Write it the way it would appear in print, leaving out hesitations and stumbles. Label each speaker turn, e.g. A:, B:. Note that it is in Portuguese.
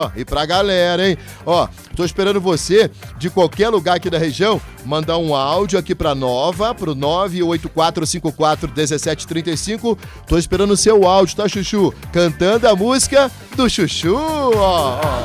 A: E pra galera, hein? Ó, tô esperando você, de qualquer lugar aqui da região, mandar um áudio aqui pra Nova, pro 984541735. Tô esperando o seu áudio, tá, Chuchu? Cantando a música do Chuchu, ó.